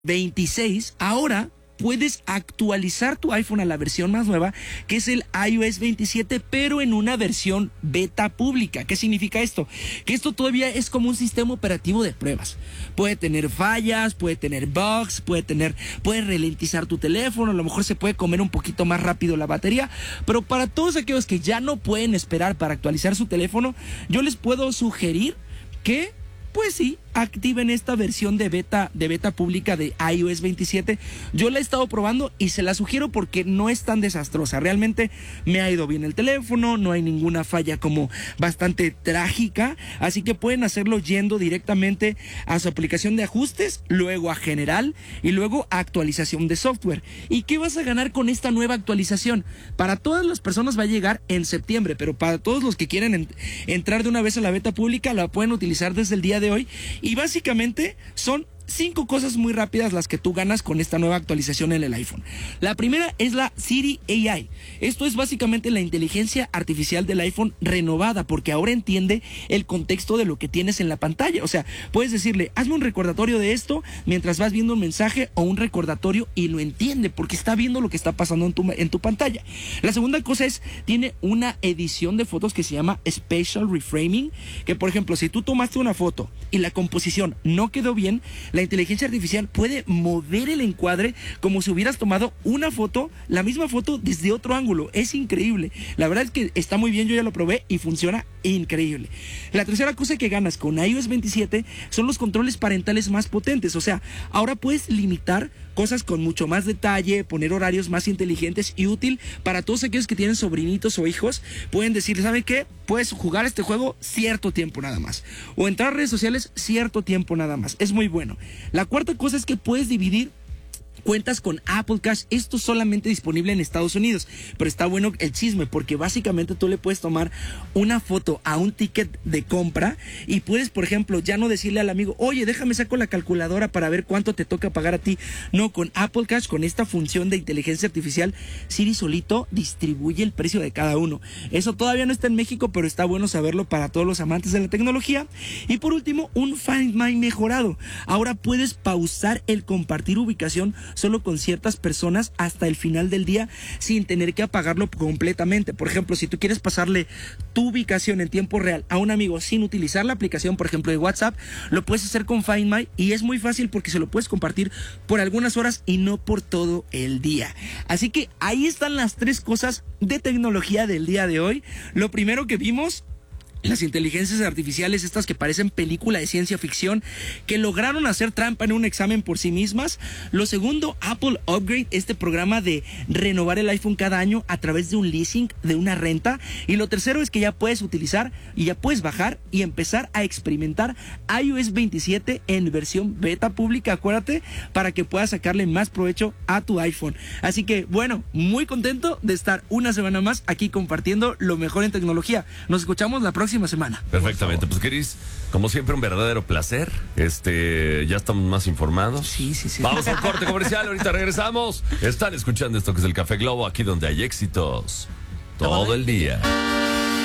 26, ahora puedes actualizar tu iPhone a la versión más nueva, que es el iOS 27, pero en una versión beta pública. ¿Qué significa esto? Que esto todavía es como un sistema operativo de pruebas. Puede tener fallas, puede tener bugs, puede ralentizar tu teléfono, a lo mejor se puede comer un poquito más rápido la batería, pero para todos aquellos que ya no pueden esperar para actualizar su teléfono, yo les puedo sugerir que, pues sí, activen esta versión de beta pública de iOS 27. Yo la he estado probando y se la sugiero porque no es tan desastrosa. Realmente me ha ido bien el teléfono, no hay ninguna falla como bastante trágica, así que pueden hacerlo yendo directamente a su aplicación de ajustes, luego a general y luego a actualización de software. ¿Y qué vas a ganar con esta nueva actualización? Para todas las personas va a llegar en septiembre, pero para todos los que quieren entrar de una vez a la beta pública, la pueden utilizar desde el día de hoy. Y básicamente son 5 cosas muy rápidas las que tú ganas con esta nueva actualización en el iPhone. La primera es la Siri AI. Esto es básicamente la inteligencia artificial del iPhone renovada, porque ahora entiende el contexto de lo que tienes en la pantalla. O sea, puedes decirle, hazme un recordatorio de esto mientras vas viendo un mensaje o un recordatorio, y lo entiende porque está viendo lo que está pasando en tu pantalla. La segunda cosa es, tiene una edición de fotos que se llama Spatial Reframing, que por ejemplo, si tú tomaste una foto y la composición no quedó bien, la inteligencia artificial puede mover el encuadre como si hubieras tomado una foto, la misma foto desde otro ángulo. Es increíble. La verdad es que está muy bien, yo ya lo probé y funciona increíble. La tercera cosa que ganas con iOS 27 son los controles parentales más potentes. O sea, ahora puedes limitar cosas con mucho más detalle, poner horarios más inteligentes y útil para todos aquellos que tienen sobrinitos o hijos. Pueden decir, ¿saben qué? Puedes jugar este juego cierto tiempo nada más, o entrar a redes sociales cierto tiempo nada más. Es muy bueno. La cuarta cosa es que puedes dividir cuentas con Apple Cash. Esto es solamente disponible en Estados Unidos, pero está bueno el chisme porque básicamente tú le puedes tomar una foto a un ticket de compra y puedes, por ejemplo, ya no decirle al amigo, oye, déjame saco la calculadora para ver cuánto te toca pagar a ti. No, con Apple Cash, con esta función de inteligencia artificial, Siri solito distribuye el precio de cada uno. Eso todavía no está en México, pero está bueno saberlo para todos los amantes de la tecnología. Y por último, un Find My mejorado. Ahora puedes pausar el compartir ubicación solo con ciertas personas hasta el final del día sin tener que apagarlo completamente. Por ejemplo, si tú quieres pasarle tu ubicación en tiempo real a un amigo sin utilizar la aplicación, por ejemplo, de WhatsApp, lo puedes hacer con Find My y es muy fácil porque se lo puedes compartir por algunas horas y no por todo el día. Así que ahí están las 3 cosas de tecnología del día de hoy. Lo primero que vimos, las inteligencias artificiales, estas que parecen película de ciencia ficción, que lograron hacer trampa en un examen por sí mismas. Lo segundo, Apple Upgrade, este programa de renovar el iPhone cada año a través de un leasing, de una renta. Y lo tercero es que ya puedes utilizar y ya puedes bajar y empezar a experimentar iOS 27 en versión beta pública, acuérdate, para que puedas sacarle más provecho a tu iPhone. Así que bueno, muy contento de estar una semana más aquí compartiendo lo mejor en tecnología. Nos escuchamos la próxima semana. Perfectamente, pues Cris, como siempre, un verdadero placer. Ya estamos más informados. Sí. Vamos a un corte comercial, ahorita regresamos. Están escuchando esto que es el Café Globo, aquí donde hay éxitos todo el día.